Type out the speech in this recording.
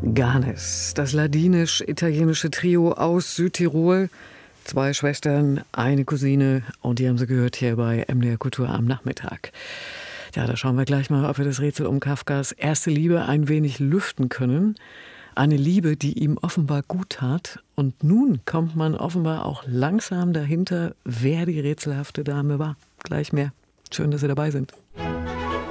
Ganes, das ladinisch-italienische Trio aus Südtirol. 2 Schwestern, eine Cousine, und die haben Sie gehört hier bei MDR Kultur am Nachmittag. Ja, da schauen wir gleich mal, ob wir das Rätsel um Kafkas erste Liebe ein wenig lüften können. Eine Liebe, die ihm offenbar gut tat. Und nun kommt man offenbar auch langsam dahinter, wer die rätselhafte Dame war. Gleich mehr. Schön, dass Sie dabei sind.